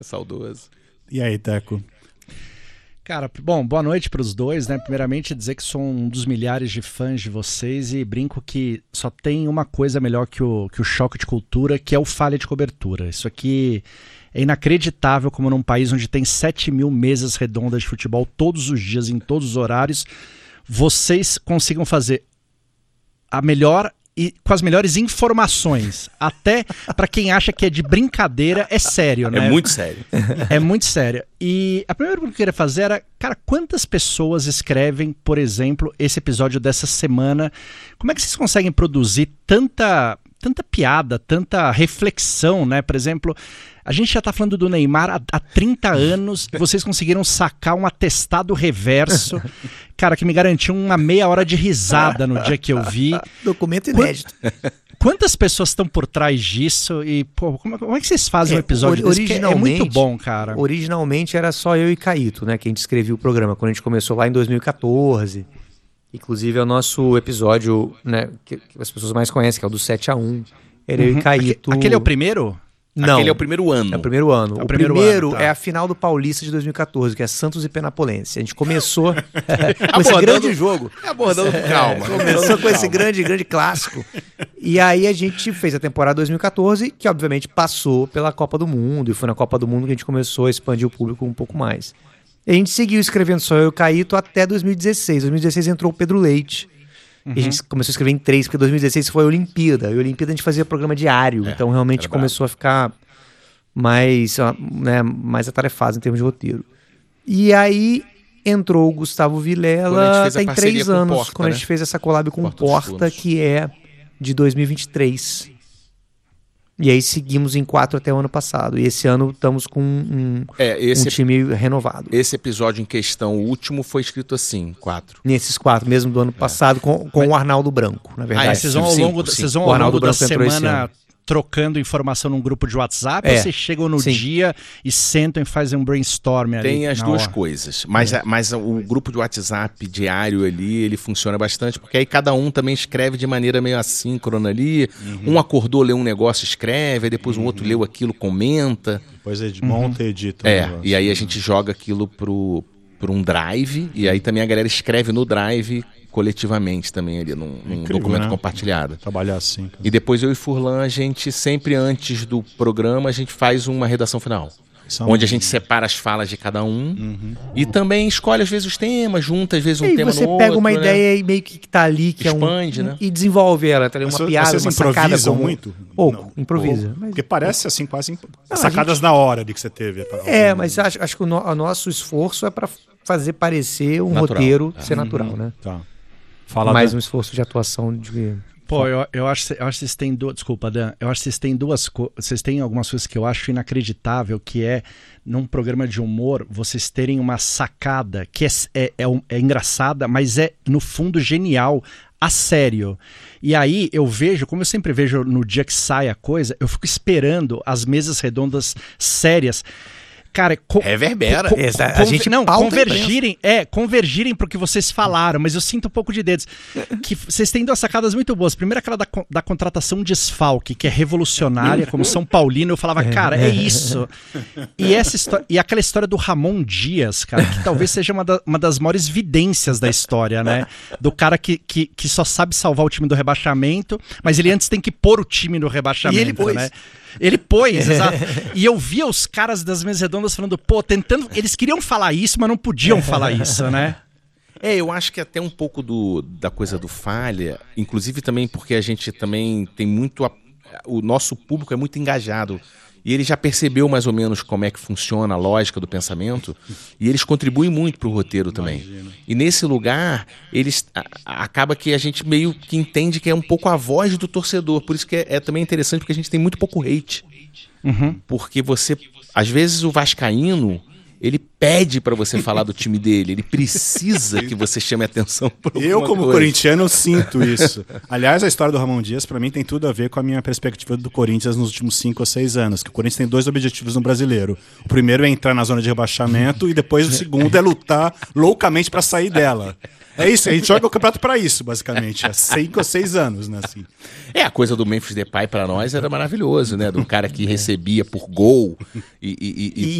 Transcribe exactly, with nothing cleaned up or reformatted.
Saudoso. E aí, Teco? Cara, bom, boa noite para os dois, né? Primeiramente dizer que sou um dos milhares de fãs de vocês e brinco que só tem uma coisa melhor que o, que o Choque de Cultura, que é o Falha de Cobertura. Isso aqui é inacreditável como num país onde tem sete mil mesas redondas de futebol todos os dias, em todos os horários, vocês consigam fazer a melhor e com as melhores informações. Até para quem acha que é de brincadeira, é sério, né? É muito sério. É muito sério. E a primeira pergunta que eu queria fazer era, cara, quantas pessoas escrevem, por exemplo, esse episódio dessa semana? Como é que vocês conseguem produzir tanta, tanta piada, tanta reflexão, né? Por exemplo, a gente já está falando do Neymar há, há trinta anos e vocês conseguiram sacar um atestado reverso, cara, que me garantiu uma meia hora de risada no dia que eu vi. Documento inédito. Quantas pessoas estão por trás disso e, pô, como, como é que vocês fazem é, um episódio or, desse? É muito bom, cara. Originalmente era só eu e Caíto, né, que a gente escrevia o programa, quando a gente começou lá em dois mil e quatorze. Inclusive é o nosso episódio, né, que, que as pessoas mais conhecem, que é o do sete a um. Era uhum. eu e Caíto. Aque, aquele é o primeiro? Não. Aquele é o primeiro ano. É o primeiro ano. É o, o primeiro, primeiro ano, tá. é a final do Paulista de dois mil e quatorze, que é Santos e Penapolense. A gente começou com esse grande jogo. É abordando com calma. É, começou com esse grande, grande clássico. E aí a gente fez a temporada dois mil e quatorze, que obviamente passou pela Copa do Mundo. E foi na Copa do Mundo que a gente começou a expandir o público um pouco mais. E a gente seguiu escrevendo só eu e o Caíto até dois mil e dezesseis. dois mil e dezesseis entrou o Pedro Leite. Uhum. E a gente começou a escrever em três, porque dois mil e dezesseis foi a Olimpíada. E a Olimpíada a gente fazia programa diário. É, então realmente começou a ficar mais, né, mais atarefado em termos de roteiro. E aí entrou o Gustavo Vilela, tem três anos, Porta, quando né? a gente fez essa collab com o Porta, Porta que é de dois mil e vinte e três. E aí seguimos em quatro até o ano passado. E esse ano estamos com um, é, esse, um time renovado. Esse episódio em questão, o último, foi escrito assim, quatro. Nesses quatro, mesmo do ano passado, é. com, com Mas... o Arnaldo Branco, na verdade. Ah, vocês vão ao longo, sim, vocês vão ao longo da semana trocando informação num grupo de WhatsApp, é. ou vocês chegam no Sim. dia e sentam e fazem um brainstorming ali? Tem as duas hora. coisas, mas, é. mas o grupo de WhatsApp diário ali, ele funciona bastante, porque aí cada um também escreve de maneira meio assíncrona ali, uhum. um acordou, leu um negócio, escreve, aí depois um uhum. outro leu aquilo, comenta. Depois monta e edita. É, um e aí a gente joga aquilo pro, pro um drive, e aí também a galera escreve no drive coletivamente também ali, num, num Incrível, documento né? compartilhado. Trabalhar assim. Cara. E depois eu e Furlan, a gente sempre antes do programa, a gente faz uma redação final. São onde a gente separa as falas de cada um uhum. e também escolhe às vezes os temas, junta às vezes um e tema no outro. Você pega uma né? ideia e meio que tá ali, que expande, é um, né? E desenvolve ela, tá ali, uma Mas piada, vocês uma sacada. Improvisam como... muito? Pouco, não, improvisa. Pouco. Mas... Porque parece assim quase imp... não, sacadas gente... na hora de que você teve. É, mas acho, acho que o, no, o nosso esforço é para fazer parecer um natural. roteiro é. ser natural, uhum. né? Tá. Fala mais da... um esforço de atuação de... Pô, eu, eu, acho, eu acho que vocês têm duas... Desculpa, Dan. Eu acho que vocês têm duas coisas... Vocês têm algumas coisas que eu acho inacreditável, que é, num programa de humor, vocês terem uma sacada que é, é, é, é engraçada, mas é, no fundo, genial, a sério. E aí eu vejo, como eu sempre vejo no dia que sai a coisa, eu fico esperando as mesas redondas sérias. Cara, co- reverbera. Co- co- Essa, conver- a gente não, convergirem, é, convergirem pro que vocês falaram, mas eu sinto um pouco de dedos. Que vocês têm duas sacadas muito boas. Primeiro, aquela da, da contratação de desfalque, que é revolucionária, como São Paulino, eu falava, cara, é isso. E, essa história, e aquela história do Ramon Dias, cara, que talvez seja uma, da, uma das maiores vidências da história, né? Do cara que, que, que só sabe salvar o time do rebaixamento, mas ele antes tem que pôr o time no rebaixamento, e ele pôs. né? Ele pôs, exato. E eu via os caras das mesas redondas falando, pô, tentando. Eles queriam falar isso, mas não podiam falar isso, né? É, eu acho que até um pouco do, da coisa do falha, inclusive também porque a gente também tem muito. A, o nosso público é muito engajado. E ele já percebeu mais ou menos como é que funciona a lógica do pensamento, e eles contribuem muito para o roteiro também. Imagina. E nesse lugar, eles a, acaba que a gente meio que entende que é um pouco a voz do torcedor. Por isso que é, é também interessante, porque a gente tem muito pouco hate. Uhum. Porque você, às vezes o vascaíno, ele pede para você falar do time dele, ele precisa que você chame atenção por alguma Eu, como coisa. corintiano, sinto isso. Aliás, a história do Ramon Dias, para mim, tem tudo a ver com a minha perspectiva do Corinthians nos últimos cinco ou seis anos. Que o Corinthians tem dois objetivos no Brasileiro. O primeiro é entrar na zona de rebaixamento e depois o segundo é lutar loucamente para sair dela. É isso, a gente joga o campeonato pra isso, basicamente. Há cinco ou seis anos, né? Assim. É, a coisa do Memphis Depay pra nós era maravilhoso, né? Do cara que recebia por gol e, e, e,